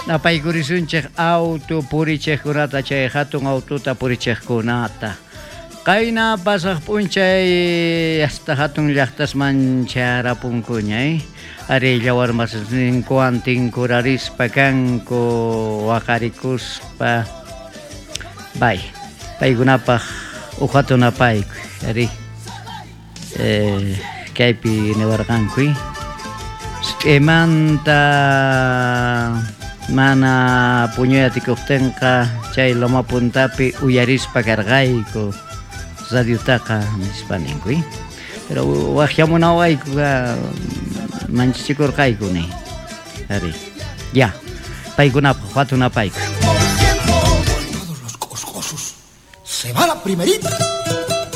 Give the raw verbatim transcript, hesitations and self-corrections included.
Napaykurisunchik auto purichiqkunata chay hatun autota purichiqkunata. Kayna pasaq p'unchay hasta hatun llaqtasman charapunkuñay. Ari llawarmasninkuwan tinkurarispa kanku waqarikuspa. Bay, paykunapaq uhatunapayku. Ari eh, kaypi niwarqankuy. Emanta mana puñuyatikuqtinqa chay loma puntapi uyarispa karqayku radiotaqa nispaninkuy. Pero waqllamunawaykuqa manchichikurqaykuni. Ari, ya, paykunapaq watunapayku. Todos los coscosos. Se va la primerita.